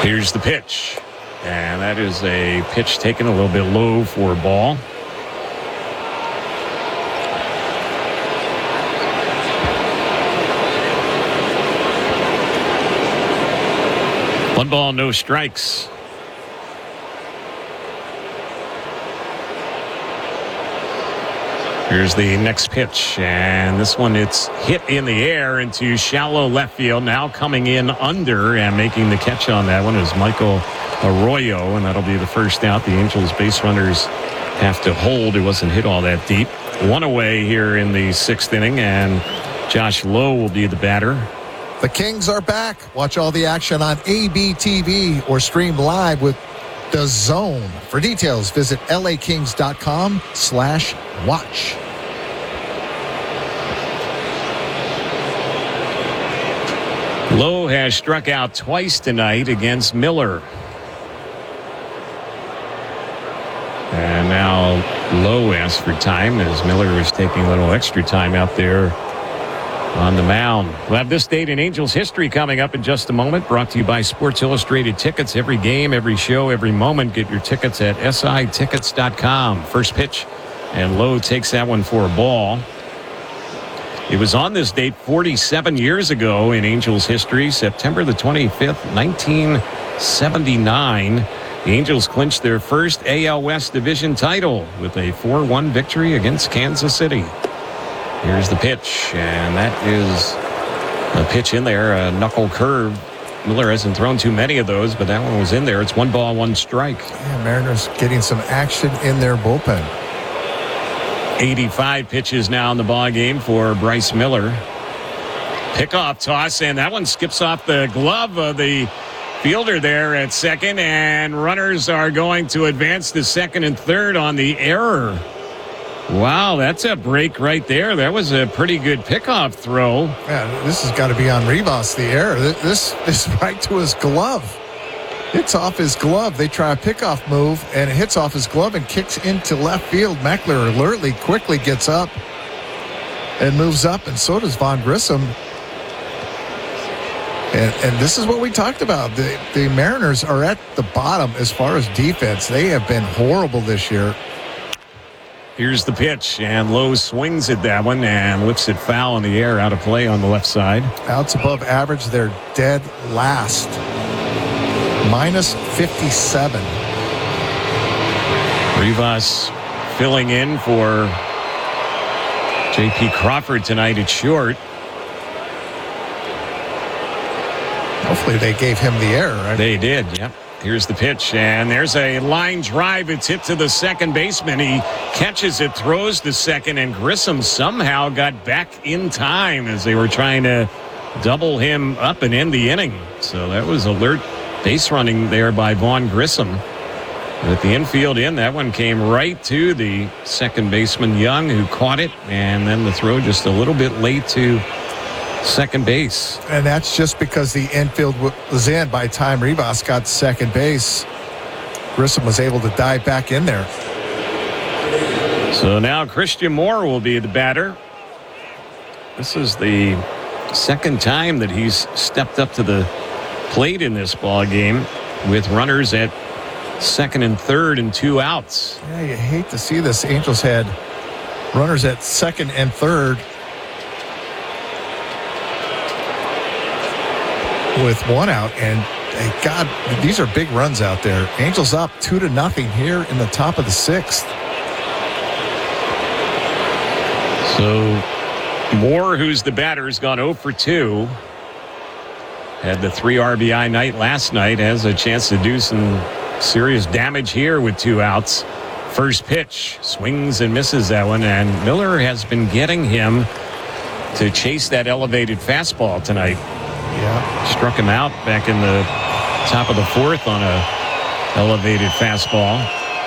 Here's the pitch. And that is a pitch taken a little bit low for a ball. One ball, no strikes. Here's the next pitch, and this one, it's hit in the air into shallow left field. Now coming in under and making the catch on that one is Michael Arroyo, and that'll be the first out. The Angels base runners have to hold. It wasn't hit all that deep. One away here in the sixth inning, and Josh Lowe will be the batter. The Kings are back. Watch all the action on ABTV or stream live with The Zone. For details, visit lakings.com/watch. Lowe has struck out twice tonight against Miller. And now Lowe asks for time as Miller is taking a little extra time out there on the mound. We'll have this date in Angels history coming up in just a moment. Brought to you by Sports Illustrated Tickets. Every game, every show, every moment. Get your tickets at SITickets.com. First pitch, and Lowe takes that one for a ball. It was on this date 47 years ago in Angels history, September the 25th, 1979. The Angels clinched their first AL West Division title with a 4-1 victory against Kansas City. Here's the pitch, and that is a pitch in there, a knuckle curve. Miller hasn't thrown too many of those, but that one was in there. It's 1 ball, 1 strike. Yeah, Mariners getting some action in their bullpen. 85 pitches now in the ball game for Bryce Miller. Pickoff toss, and that one skips off the glove of the fielder there at second, and runners are going to advance to second and third on the error. Wow, that's a break right there. That was a pretty good pickoff throw. Yeah, this has got to be on Rivas, the error. This is right to his glove. Hits off his glove. They try a pickoff move, and it hits off his glove and kicks into left field. Meckler alertly, quickly gets up and moves up, and so does Vaughn Grissom. And this is what we talked about. The Mariners are at the bottom as far as defense. They have been horrible this year. Here's the pitch, and Lowe swings at that one and lifts it foul in the air, out of play on the left side. Outs above average, they're dead last. -57. Rivas filling in for J.P. Crawford tonight at short. Hopefully they gave him the error, right? They did, yep. Here's the pitch, and there's a line drive. It's hit to the second baseman. He catches it, throws to second, and Grissom somehow got back in time as they were trying to double him up and end the inning. So that was alert base running there by Vaughn Grissom. With the infield in, that one came right to the second baseman Young, who caught it, and then the throw just a little bit late to second base. And that's just because the infield was in by the time Rivas got to second base. Grissom was able to dive back in there. So now Christian Moore will be the batter. This is the second time that he's stepped up to the plate in this ball game with runners at second and third and 2 outs. Yeah, you hate to see this. Angels had runners at second and third with 1 out, and God, these are big runs out there. Angels up 2-0 here in the top of the 6th. So Moore, who's the batter, has gone 0 for 2. Had the 3 RBI night last night, has a chance to do some serious damage here with 2 outs. First pitch, swings and misses that one, and Miller has been getting him to chase that elevated fastball tonight. Yeah. Struck him out back in the top of the 4th on a elevated fastball.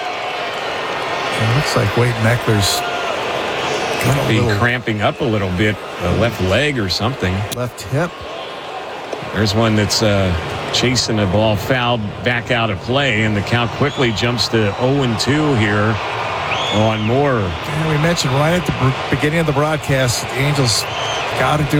It looks like Wade Meckler's got Be cramping up a little bit, a left leg or something. Left hip. There's one that's chasing a ball fouled back out of play, and the count quickly jumps to 0-2 here on Moore. And we mentioned right at the beginning of the broadcast, the Angels got to do